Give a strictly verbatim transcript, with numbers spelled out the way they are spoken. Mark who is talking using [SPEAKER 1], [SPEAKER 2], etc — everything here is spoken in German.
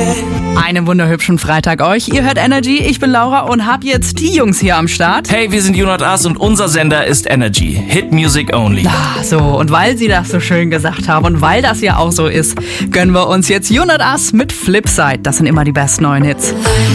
[SPEAKER 1] Einen wunderhübschen Freitag euch. Ihr hört Energy, ich bin Laura und hab jetzt die Jungs hier am Start.
[SPEAKER 2] Hey, wir sind You Not Us und unser Sender ist Energy. Hit Music Only.
[SPEAKER 1] Ah, so, und weil sie das so schön gesagt haben und weil das ja auch so ist, gönnen wir uns jetzt You Not Us mit Flipside. Das sind immer die besten neuen Hits.